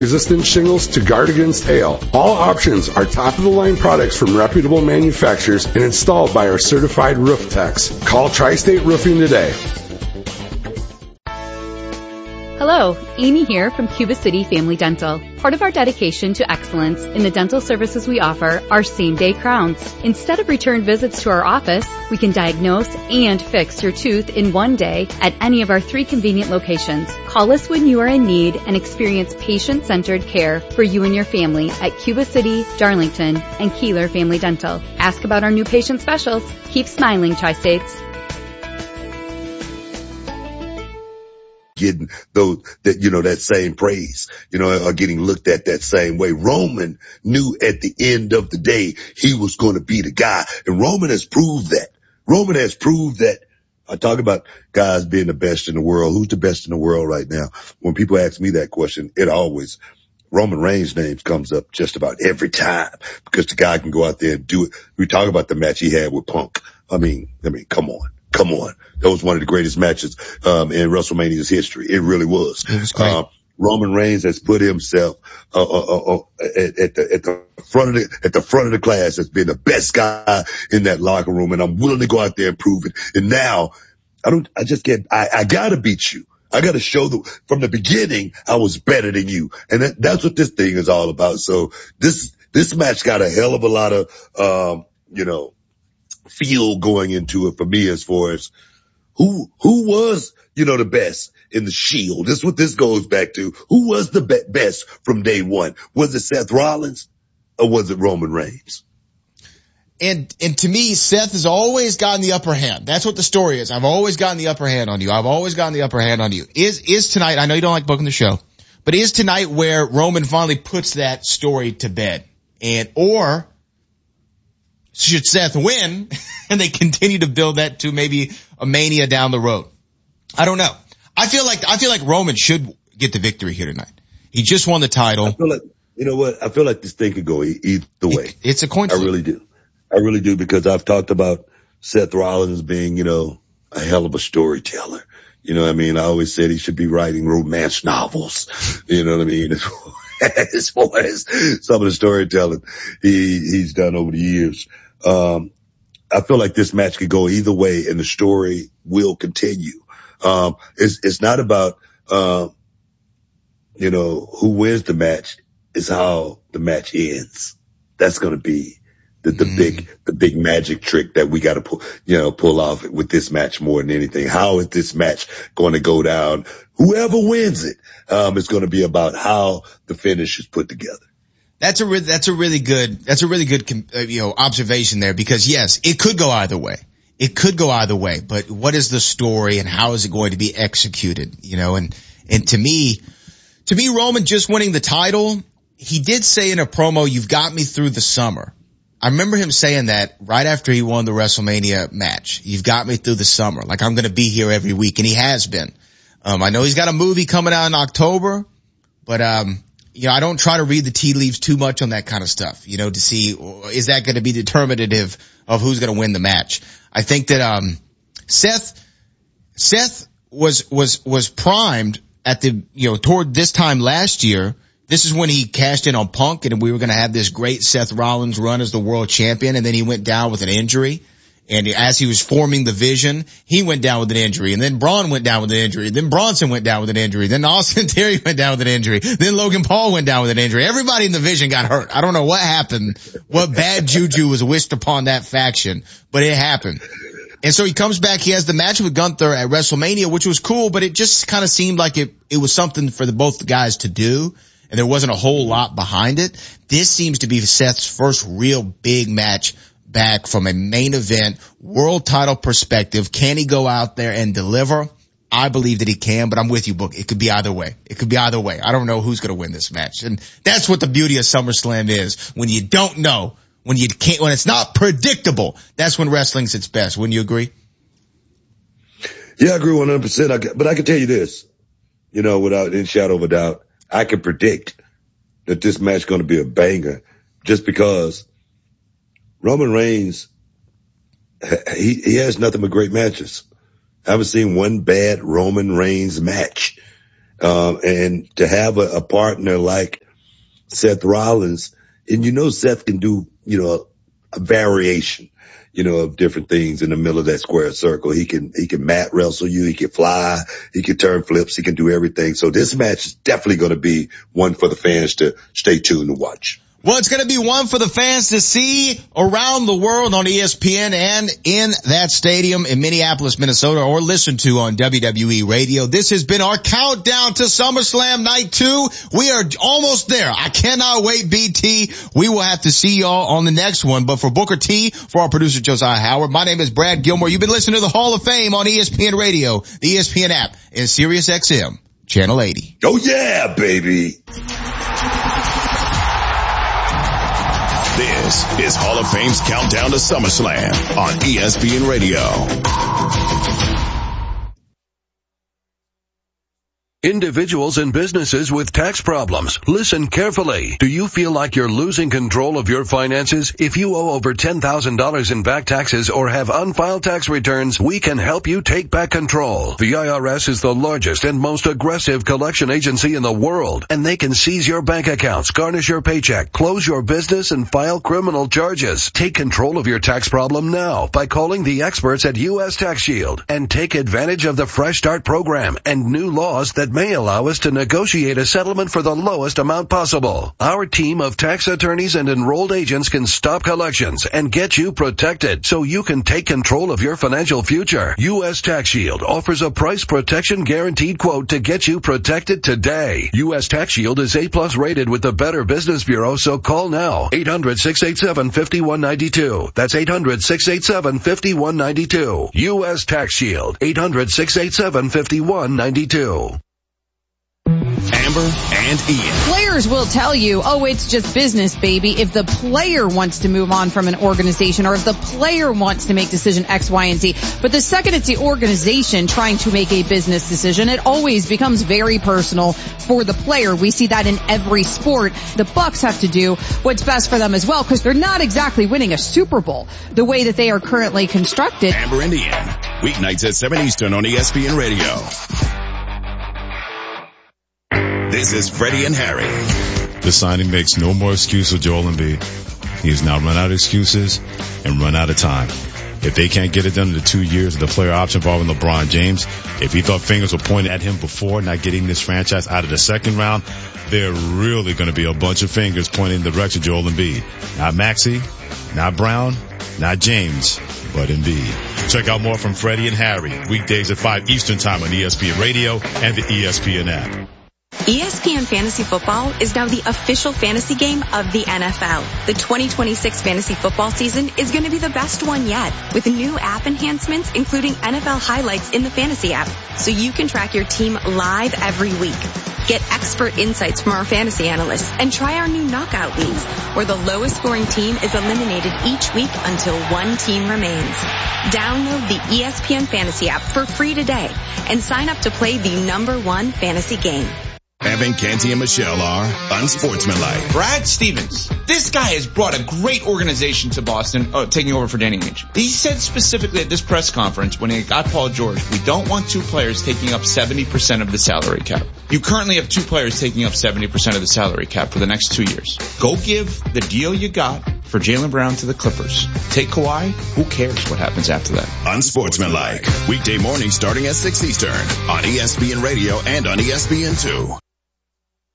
resistant shingles to guard against hail. All options are top-of-the-line products from reputable manufacturers and installed by our certified roof techs. Call Tri-State Roofing today. Hello, Amy here from Cuba City Family Dental. Part of our dedication to excellence in the dental services we offer are same-day crowns. Instead of return visits to our office, we can diagnose and fix your tooth in one day at any of our 3 convenient locations. Call us when you are in need and experience patient-centered care for you and your family at Cuba City, Darlington, and Keeler Family Dental. Ask about our new patient specials. Keep smiling, Tri-States. Getting that same praise, are getting looked at that same way. Roman knew at the end of the day he was going to be the guy, and Roman has proved that. I talk about guys being the best in the world. Who's the best in the world right now? When people ask me that question, Roman Reigns' name comes up just about every time because the guy can go out there and do it. We talk about the match he had with Punk. I mean, come on. That was one of the greatest matches, in WrestleMania's history. It really was. It was great. Roman Reigns has put himself, at the front of the class as being the best guy in that locker room. And I'm willing to go out there and prove it. And now I gotta beat you. I gotta show from the beginning I was better than you. And that's what this thing is all about. So this match got a hell of a lot of, feel going into it for me as far as who was, the best in the Shield. This is what this goes back to. Who was the best from day one? Was it Seth Rollins or was it Roman Reigns? And to me, Seth has always gotten the upper hand. That's what the story is. I've always gotten the upper hand on you. Is tonight, I know you don't like booking the show, but is tonight where Roman finally puts that story to bed? Or should Seth win and they continue to build that to maybe a Mania down the road? I don't know. I feel like Roman should get the victory here tonight. He just won the title. I feel like, I feel like this thing could go either way. It's a coin flip. I really do because I've talked about Seth Rollins being, a hell of a storyteller. I always said he should be writing romance novels. You know what I mean? As far as some of the storytelling he's done over the years. I feel like this match could go either way and the story will continue. It's not about, who wins the match. It's how the match ends. That's going to be the big magic trick that we got to pull off with this match more than anything. How is this match going to go down? Whoever wins it, it's going to be about how the finish is put together. That's a really good observation there because yes, it could go either way. But what is the story and how is it going to be executed? And to me, Roman just winning the title, he did say in a promo, "You've got me through the summer." I remember him saying that right after he won the WrestleMania match. "You've got me through the summer. Like I'm going to be here every week." And he has been. I know he's got a movie coming out in October, but, I don't try to read the tea leaves too much on that kind of stuff, to see, is that going to be determinative of who's going to win the match? I think that, Seth was primed at toward this time last year. This is when he cashed in on Punk and we were going to have this great Seth Rollins run as the world champion. And then he went down with an injury. And as he was forming the vision, he went down with an injury. And then Braun went down with an injury. Then Bronson went down with an injury. Then Austin Theory went down with an injury. Then Logan Paul went down with an injury. Everybody in the vision got hurt. I don't know what happened, what bad juju was wished upon that faction, but it happened. And so he comes back. He has the match with Gunther at WrestleMania, which was cool, but it just kind of seemed like it was something for both the guys to do. And there wasn't a whole lot behind it. This seems to be Seth's first real big match back from a main event world title perspective. Can he go out there and deliver? I believe that he can, but I'm with you, Book. It could be either way. I don't know who's going to win this match. And that's what the beauty of SummerSlam is. When you don't know, when it's not predictable, that's when wrestling's its best. Wouldn't you agree? Yeah, I agree 100%. But I can tell you this, without any shadow of a doubt, I can predict that this match is going to be a banger just because Roman Reigns, he has nothing but great matches. I haven't seen one bad Roman Reigns match. And to have a partner like Seth Rollins, and Seth can do, a variation, of different things in the middle of that square circle. He can mat wrestle you. He can fly. He can turn flips. He can do everything. So this match is definitely going to be one for the fans to stay tuned and watch. Well, it's going to be one for the fans to see around the world on ESPN and in that stadium in Minneapolis, Minnesota, or listen to on WWE Radio. This has been our countdown to SummerSlam Night 2. We are almost there. I cannot wait, BT. We will have to see y'all on the next one. But for Booker T, for our producer Josiah Howard, my name is Brad Gilmore. You've been listening to the Hall of Fame on ESPN Radio, the ESPN app, and Sirius XM, Channel 80. Oh yeah, baby. This is Hall of Fame's Countdown to SummerSlam on ESPN Radio. Individuals and businesses with tax problems, listen carefully. Do you feel like you're losing control of your finances? If you owe over $10,000 in back taxes or have unfiled tax returns, we can help you take back control. The IRS is the largest and most aggressive collection agency in the world, and they can seize your bank accounts, garnish your paycheck, close your business, and file criminal charges. Take control of your tax problem now by calling the experts at U.S. Tax Shield and take advantage of the Fresh Start program and new laws that may allow us to negotiate a settlement for the lowest amount possible. Our team of tax attorneys and enrolled agents can stop collections and get you protected so you can take control of your financial future. U.S. Tax Shield offers a price protection guaranteed quote to get you protected today. U.S. Tax Shield is A+ rated with the Better Business Bureau, so call now. 800-687-5192. That's 800-687-5192. U.S. Tax Shield. 800-687-5192. Amber and Ian. Players will tell you, it's just business, baby. If the player wants to move on from an organization or if the player wants to make decision X, Y, and Z. But the second it's the organization trying to make a business decision, it always becomes very personal for the player. We see that in every sport. The Bucks have to do what's best for them as well because they're not exactly winning a Super Bowl the way that they are currently constructed. Amber and Ian. Weeknights at 7 Eastern on ESPN Radio. This is Freddie and Harry. The signing makes no more excuse of Joel Embiid. He has now run out of excuses and run out of time. If they can't get it done in the 2 years of the player option involving LeBron James, if he thought fingers were pointed at him before not getting this franchise out of the second round, there are really going to be a bunch of fingers pointing in the direction of Joel Embiid. Not Maxey, not Brown, not James, but Embiid. Check out more from Freddie and Harry, weekdays at 5 Eastern Time on ESPN Radio and the ESPN app. ESPN Fantasy Football is now the official fantasy game of the NFL. The 2026 fantasy football season is going to be the best one yet, with new app enhancements including NFL highlights in the fantasy app, so you can track your team live every week. Get expert insights from our fantasy analysts and try our new knockout leagues, where the lowest scoring team is eliminated each week until one team remains. Download the ESPN Fantasy app for free today and sign up to play the #1 fantasy game. Evan, Canty, and Michelle are unsportsmanlike. Brad Stevens. This guy has brought a great organization to Boston, taking over for Danny Ainge. He said specifically at this press conference when he got Paul George, we don't want two players taking up 70% of the salary cap. You currently have two players taking up 70% of the salary cap for the next 2 years. Go give the deal you got for Jaylen Brown to the Clippers. Take Kawhi. Who cares what happens after that? Unsportsmanlike. Weekday morning starting at 6 Eastern on ESPN Radio and on ESPN2.